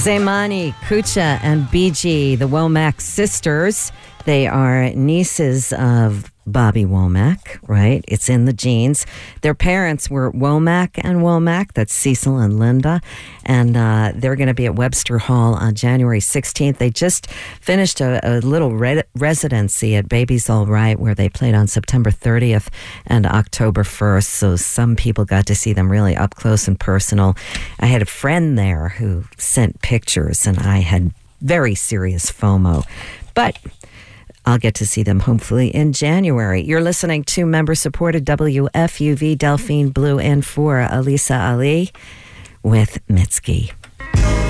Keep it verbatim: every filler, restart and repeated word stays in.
Zaymani, Kucha, and B G, the Womack sisters. They are nieces of Bobby Womack, right? It's in the genes. Their parents were Womack and Womack. That's Cecil and Linda. And uh, they're going to be at Webster Hall on January sixteenth. They just finished a, a little re- residency at Baby's All Right, where they played on September thirtieth and October first. So some people got to see them really up close and personal. I had a friend there who sent pictures, and I had very serious FOMO. But I'll get to see them hopefully in January. You're listening to member-supported W F U V Delphine Blue, and for Alisa Ali with Mitski.